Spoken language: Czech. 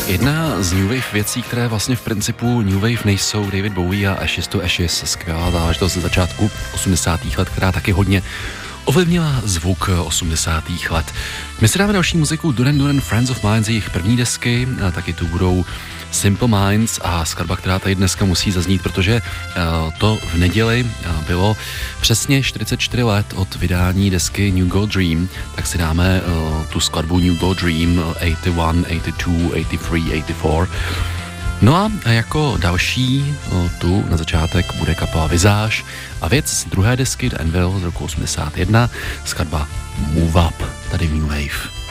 Jedna z New Wave věcí, které vlastně v principu New Wave nejsou, David Bowie a Ashes to Ashes, skvělá záležitost ze začátku 80. let, která taky hodně ovlivnila zvuk 80. let. My si dáme další muziku Duran Duran Friends of Mine z jejich první desky, a taky tu budou Simple Minds a skladba, která tady dneska musí zaznít, protože to v neděli bylo přesně 44 let od vydání desky New Gold Dream, tak si dáme tu skladbu New Gold Dream 81, 82, 83, 84. No a jako další tu na začátek bude kapela Visage a věc z druhé desky The Anvil z roku 81, skladba Move Up, tady v New Wave.